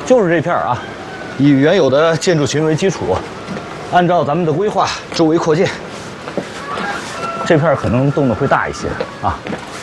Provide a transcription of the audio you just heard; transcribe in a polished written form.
就是这片儿啊，以原有的建筑群为基础，按照咱们的规划周围扩建。这片儿可能动的会大一些啊。